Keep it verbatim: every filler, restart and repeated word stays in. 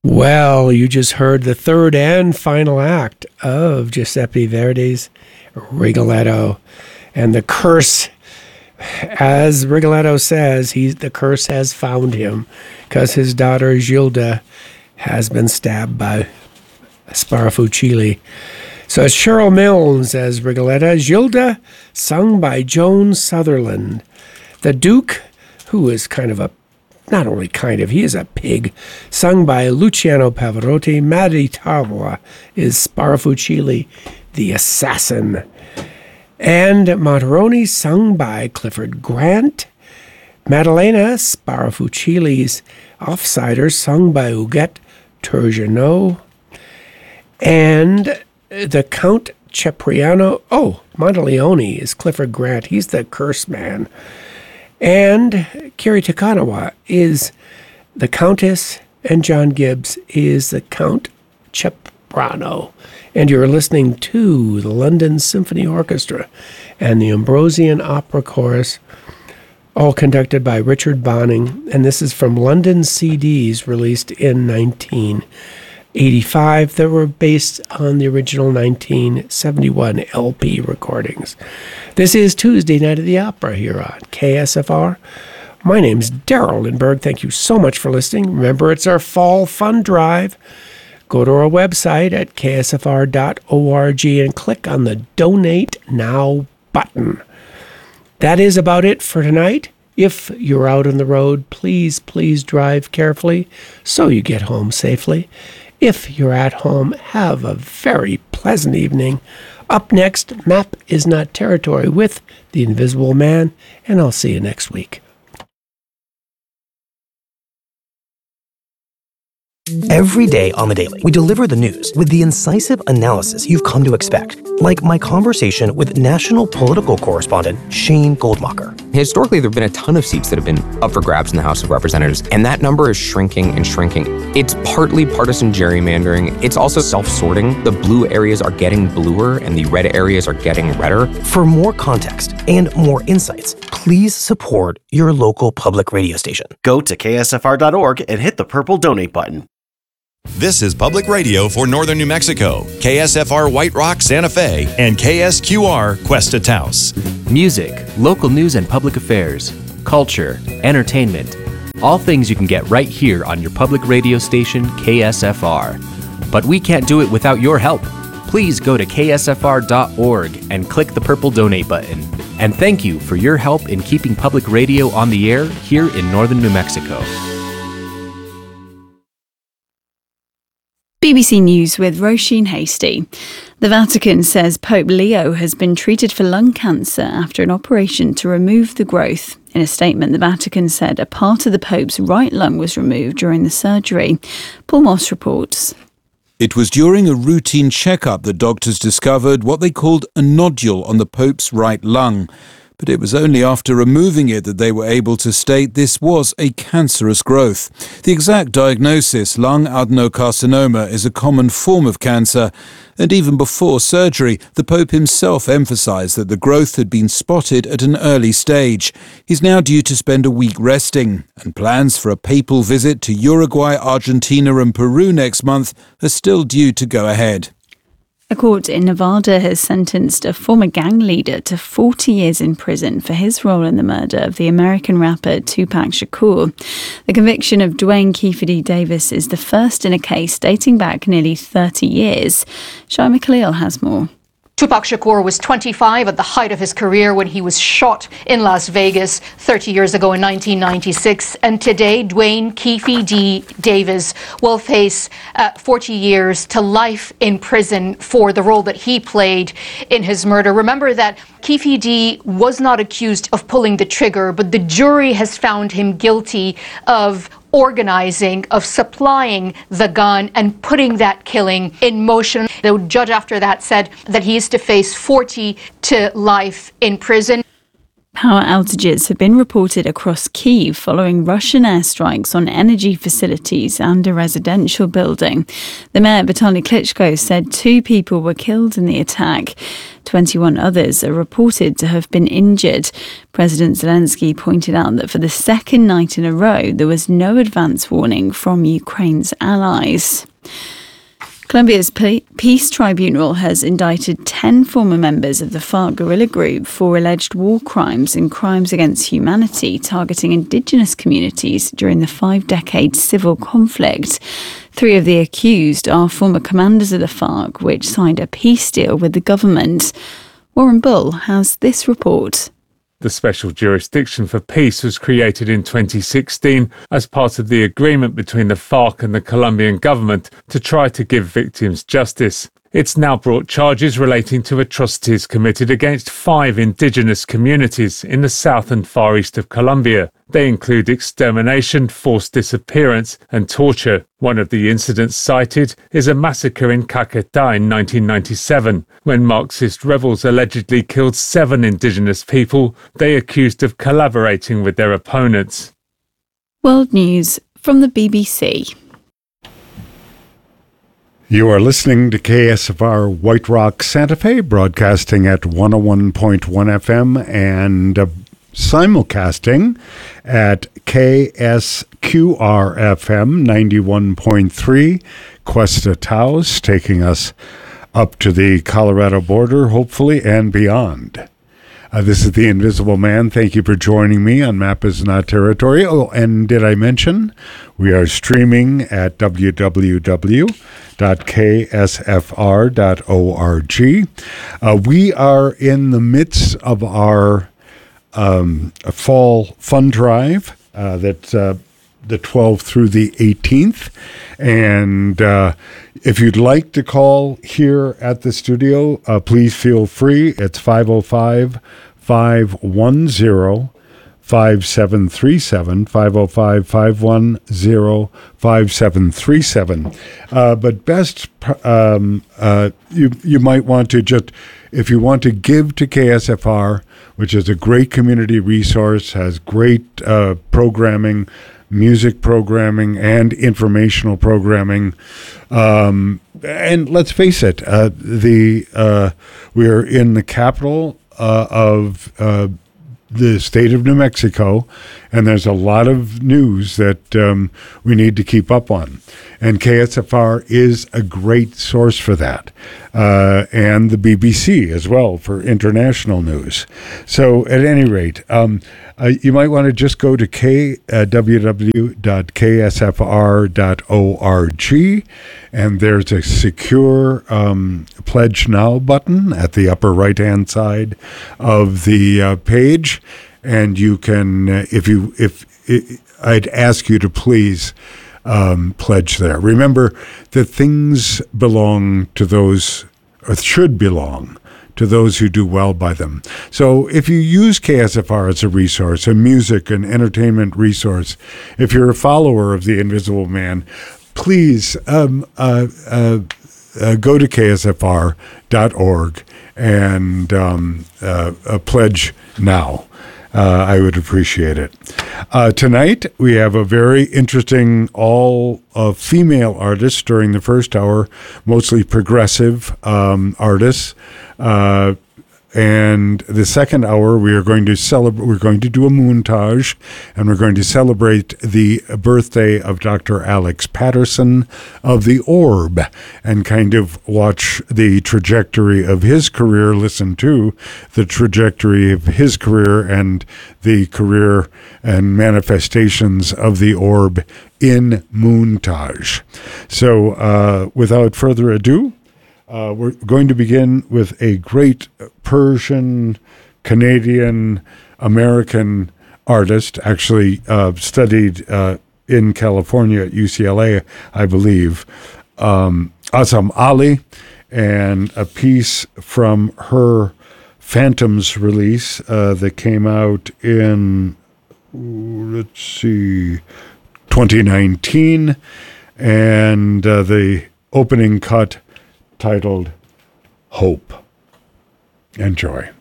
Well, you just heard the third and final act of Giuseppe Verdi's Rigoletto. And the curse, as Rigoletto says, he's, the curse has found him because his daughter Gilda has been stabbed by Sparafucci. So it's Cheryl Milnes as Rigoletto, Gilda, sung by Joan Sutherland. The Duke, who is kind of a, not only kind of, he is a pig, sung by Luciano Pavarotti. Maritava is Sparafucci, the assassin. And Monteroni, sung by Clifford Grant. Maddalena, Sparafucci's Offsider, sung by Huguette Turgeneau. And the Count Cipriano, oh, Monteleone is Clifford Grant. He's the curse man. And Kiri Takanawa is the Countess, and John Gibbs is the Count Cipriano. And you're listening to the London Symphony Orchestra and the Ambrosian Opera Chorus, all conducted by Richard Bonning. And this is from London C Ds released in nineteen eighty-five that were based on the original nineteen seventy-one L P recordings. This is Tuesday Night at the Opera here on K S F R. My name's Daryl Lindberg. Thank you so much for listening. Remember, it's our fall fund drive. Go to our website at k s f r dot org and click on the Donate Now button. That is about it for tonight. If you're out on the road, please, please drive carefully so you get home safely. If you're at home, have a very pleasant evening. Up next, Map is Not Territory with The Invisible Man, and I'll see you next week. Every day on The Daily, we deliver the news with the incisive analysis you've come to expect, like my conversation with national political correspondent Shane Goldmacher. Historically, there have been a ton of seats that have been up for grabs in the House of Representatives, and that number is shrinking and shrinking. It's partly partisan gerrymandering. It's also self-sorting. The blue areas are getting bluer, and the red areas are getting redder. For more context and more insights, please support your local public radio station. Go to k s f r dot org and hit the purple donate button. This is Public Radio for Northern New Mexico, K S F R White Rock, Santa Fe, and K S Q R Cuesta Taos. Music, local news and public affairs, culture, entertainment, all things you can get right here on your public radio station, K S F R. But we can't do it without your help. Please go to k s f r dot org and click the purple donate button. And thank you for your help in keeping public radio on the air here in Northern New Mexico. B B C News with Roisin Hasty. The Vatican says Pope Leo has been treated for lung cancer after an operation to remove the growth. In a statement, the Vatican said a part of the Pope's right lung was removed during the surgery. Paul Moss reports. It was during a routine checkup that doctors discovered what they called a nodule on the Pope's right lung. But it was only after removing it that they were able to state this was a cancerous growth. The exact diagnosis, lung adenocarcinoma, is a common form of cancer. And even before surgery, the Pope himself emphasized that the growth had been spotted at an early stage. He's now due to spend a week resting, and plans for a papal visit to Uruguay, Argentina and Peru next month are still due to go ahead. A court in Nevada has sentenced a former gang leader to forty years in prison for his role in the murder of the American rapper Tupac Shakur. The conviction of Dwayne Keefe Davis is the first in a case dating back nearly thirty years. Shaima Khalil has more. Tupac Shakur was twenty-five at the height of his career when he was shot in Las Vegas thirty years ago in nineteen ninety-six. And today, Dwayne Keefe D. Davis will face uh, forty years to life in prison for the role that he played in his murder. Remember that Keefe D. was not accused of pulling the trigger, but the jury has found him guilty of organizing, of supplying the gun and putting that killing in motion. The judge after that said that he is to face forty to life in prison. Power outages have been reported across Kyiv following Russian airstrikes on energy facilities and a residential building. The mayor, Vitaly Klitschko, said two people were killed in the attack. twenty-one others are reported to have been injured. President Zelensky pointed out that for the second night in a row, there was no advance warning from Ukraine's allies. Colombia's Peace Tribunal has indicted ten former members of the FARC guerrilla group for alleged war crimes and crimes against humanity targeting indigenous communities during the five-decade civil conflict. Three of the accused are former commanders of the FARC, which signed a peace deal with the government. Warren Bull has this report. The Special Jurisdiction for Peace was created in twenty sixteen as part of the agreement between the FARC and the Colombian government to try to give victims justice. It's now brought charges relating to atrocities committed against five indigenous communities in the south and far east of Colombia. They include extermination, forced disappearance, and torture. One of the incidents cited is a massacre in Caquetá in nineteen ninety-seven, when Marxist rebels allegedly killed seven indigenous people they accused of collaborating with their opponents. World News from the B B C. You are listening to K S F R White Rock Santa Fe, broadcasting at one oh one point one F M and uh, simulcasting at K S Q R F M ninety-one point three, Cuesta Taos, taking us up to the Colorado border, hopefully, and beyond. Uh, this is The Invisible Man. Thank you for joining me on Map is Not Territory. Oh, and did I mention we are streaming at w w w dot k s f r dot org. Uh, we are in the midst of our um, fall fund drive uh, that's uh, the twelfth through the eighteenth. And uh, if you'd like to call here at the studio, uh, please feel free. It's five oh five, five one zero, five seven three seven, five oh five, five one zero, five seven three seven. Uh, but best, um, uh, you, you might want to just, if you want to give to K S F R, which is a great community resource, has great uh, programming, music programming and informational programming. Um, and let's face it, uh, the uh, we're in the capital uh, of uh, the state of New Mexico, and there's a lot of news that um, we need to keep up on. And K S F R is a great source for that, uh, and the B B C as well for international news. So at any rate, um, uh, you might want to just go to k, uh, w w w dot k s f r dot org, and there's a secure um, Pledge Now button at the upper right-hand side of the uh, page, and you can, uh, if you, if it, I'd ask you to please Um, pledge there. Remember that things belong to those, or should belong to those who do well by them. So if you use K S F R as a resource, a music and entertainment resource, if you're a follower of the Invisible Man, please um, uh, uh, uh, go to k s f r dot org and um, uh, uh, pledge now. Uh, I would appreciate it. Uh, tonight, we have a very interesting all-female uh, artist during the first hour, mostly progressive um, artists. Uh, and the second hour, we are going to celebrate. We're going to do a montage, and we're going to celebrate the birthday of Doctor Alex Patterson of the Orb, and kind of watch the trajectory of his career. Listen to the trajectory of his career and the career and manifestations of the Orb in montage. So, uh, without further ado, Uh, we're going to begin with a great Persian, Canadian, American artist, actually uh, studied uh, in California at U C L A, I believe, um, Azam Ali, and a piece from her Phantoms release uh, that came out in, let's see, twenty nineteen, and uh, the opening cut titled Hope. Enjoy.